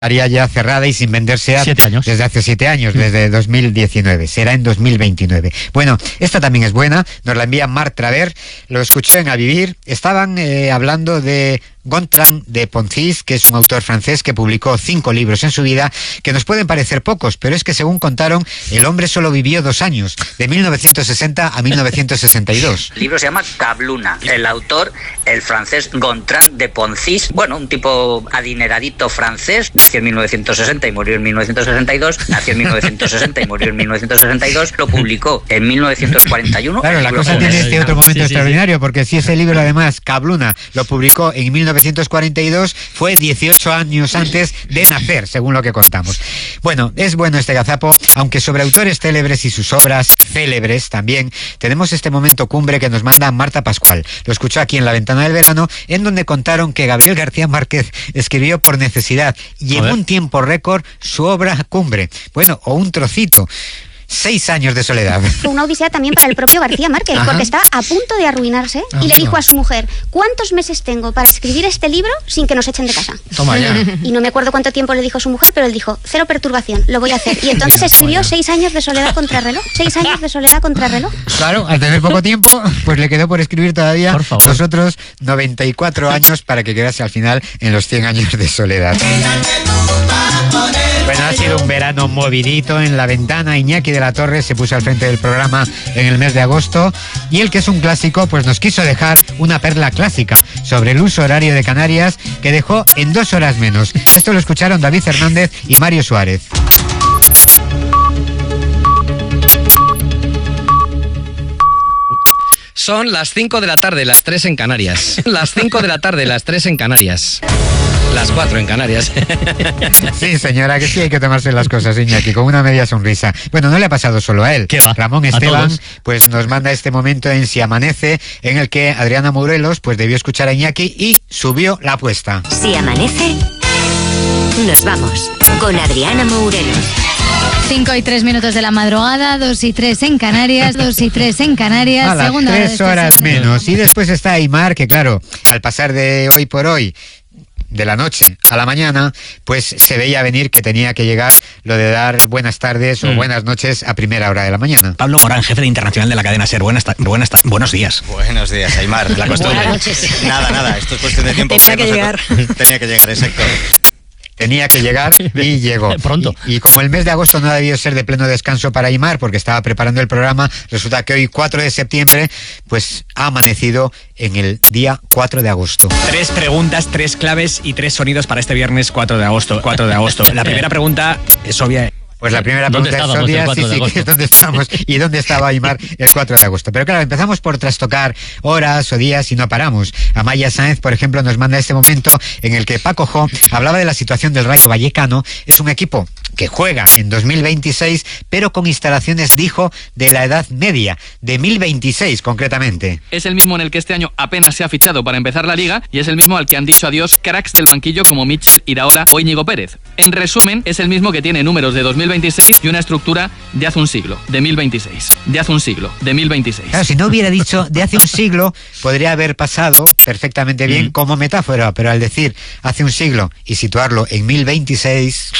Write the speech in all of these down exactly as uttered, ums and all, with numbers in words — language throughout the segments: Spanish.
Estaría ya cerrada y sin vender SEAT siete años. desde hace siete años, desde dos mil diecinueve. Será en dos mil veintinueve. Bueno, esta también es buena, nos la envía Marc Traver, lo escuché en A Vivir. Estaban eh, hablando de Gontran de Poncis, que es un autor francés que publicó cinco libros en su vida, que nos pueden parecer pocos, pero es que según contaron, el hombre solo vivió dos años, de mil novecientos sesenta a mil novecientos sesenta y dos. El libro se llama Cabluna. El autor, el francés Gontran de Poncis, bueno, un tipo adineradito francés, nació en mil novecientos sesenta y murió en mil novecientos sesenta y dos, nació en mil novecientos sesenta y murió en mil novecientos sesenta y dos, lo publicó en mil novecientos cuarenta y uno. Claro, la cosa tiene este otro momento sí, extraordinario, sí, sí. porque si ese libro además, Cabluna, lo publicó en mil novecientos cuarenta y dos, fue dieciocho años antes de nacer, según lo que contamos. Bueno, es bueno este gazapo, aunque sobre autores célebres y sus obras célebres también, tenemos este momento cumbre que nos manda Marta Pascual. Lo escuchó aquí en La Ventana del Verano, en donde contaron que Gabriel García Márquez escribió por necesidad y en un tiempo récord su obra cumbre. Bueno, o un trocito. Seis años de soledad. Fue una odisea también para el propio García Márquez, Ajá. porque estaba a punto de arruinarse Ajá. y le dijo a su mujer, ¿cuántos meses tengo para escribir este libro sin que nos echen de casa? Toma ya. Y no me acuerdo cuánto tiempo le dijo su mujer, pero él dijo, cero perturbación, lo voy a hacer. Y entonces escribió seis años de soledad contra reloj. Seis años de soledad contra reloj. Claro, al tener poco tiempo, pues le quedó por escribir todavía por los otros noventa y cuatro años para que quedase al final en los cien años de soledad. Bueno, ha sido un verano movidito en La Ventana. Iñaki de la Torre se puso al frente del programa en el mes de agosto y el que es un clásico, pues nos quiso dejar una perla clásica sobre el uso horario de Canarias que dejó en dos horas menos. Esto lo escucharon David Hernández y Mario Suárez. Son las cinco de la tarde, las tres en Canarias. Las cinco de la tarde, las tres en Canarias. Las cuatro en Canarias. Sí, señora, que sí hay que tomarse las cosas, Iñaki, con una media sonrisa. Bueno, no le ha pasado solo a él. ¿Qué va? Ramón Esteban, pues nos manda este momento en Si Amanece, en el que Adriana Morelos, pues debió escuchar a Iñaki y subió la apuesta. Si amanece, nos vamos con Adriana Morelos. Cinco y tres minutos de la madrugada, dos y tres en Canarias, dos y tres en Canarias. A las segunda tres horas menos. Y después está Aymar, que claro, al pasar de hoy por hoy, de la noche a la mañana, pues se veía venir que tenía que llegar lo de dar buenas tardes o mm. buenas noches a primera hora de la mañana. Pablo Morán, jefe de internacional de la cadena SER. Buenas, buenas buenos días. Buenos días, Aymar. La costumbre. Buenas noches. Nada, nada, esto es cuestión de tiempo. Tenía que llegar. Tenía que llegar, exacto. Tenía que llegar y llegó. Pronto. Y, y como el mes de agosto no debió ser de pleno descanso para Aymar, porque estaba preparando el programa, resulta que hoy, cuatro de septiembre, pues ha amanecido en el día cuatro de agosto. Tres preguntas, tres claves y tres sonidos para este viernes cuatro de agosto. cuatro de agosto. La primera pregunta es obvia. Pues la primera pregunta es obvia, sí, sí, que es dónde estamos y dónde estaba Aymar el cuatro de agosto. Pero claro, empezamos por trastocar horas o días y no paramos. Amaya Sáenz, por ejemplo, nos manda este momento en el que Paco Jo hablaba de la situación del Rayo Vallecano. Es un equipo que juega en dos mil veintiséis, pero con instalaciones, dijo, de la Edad Media, de mil veintiséis concretamente. Es el mismo en el que este año apenas se ha fichado para empezar la Liga y es el mismo al que han dicho adiós cracks del banquillo como Mitchell, Iraola o Íñigo Pérez. En resumen, es el mismo que tiene números de dos mil veintiséis y una estructura de hace un siglo, de mil veintiséis. De hace un siglo, de mil veintiséis. Claro, si no hubiera dicho de hace un siglo, podría haber pasado perfectamente bien mm. como metáfora, pero al decir hace un siglo y situarlo en mil veintiséis...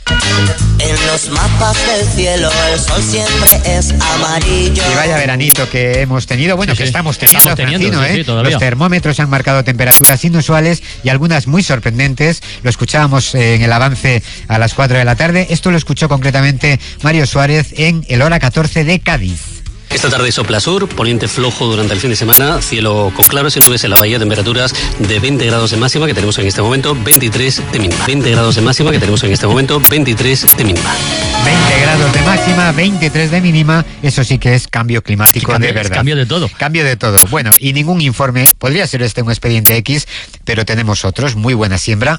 En los mapas del cielo el sol siempre es amarillo. Y vaya veranito que hemos tenido, bueno, sí, que sí. estamos teniendo, estamos teniendo Francino, sí, ¿eh? Sí, los termómetros han marcado temperaturas inusuales y algunas muy sorprendentes. Lo escuchábamos en el avance a las cuatro de la tarde. Esto lo escuchó concretamente Mario Suárez en el hora catorce de Cádiz. Esta tarde sopla sur, poniente flojo durante el fin de semana, cielo con claros y nubes en la bahía, temperaturas de veinte grados de máxima que tenemos en este momento, veintitrés de mínima. veinte grados de máxima que tenemos en este momento, veintitrés de mínima. veinte grados de máxima, veintitrés de mínima, eso sí que es cambio climático, cambio, de verdad. Cambio de todo. Cambio de todo. Bueno, y ningún informe, podría ser este un expediente X, pero tenemos otros, muy buena siembra.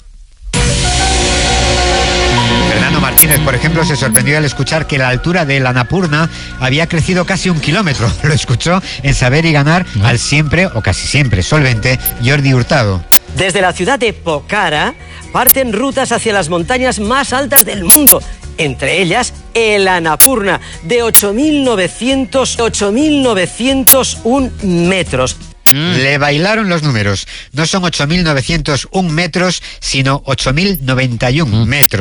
Fernando Martínez, por ejemplo, se sorprendió al escuchar que la altura de la Annapurna había crecido casi un kilómetro. Lo escuchó en Saber y Ganar ¿no? al siempre, o casi siempre, solvente Jordi Hurtado. Desde la ciudad de Pokhara parten rutas hacia las montañas más altas del mundo, entre ellas el Annapurna, de ocho mil novecientos uno metros. Mm. Le bailaron los números. No son ocho mil novecientos uno metros, sino ocho mil noventa y uno mm. metros.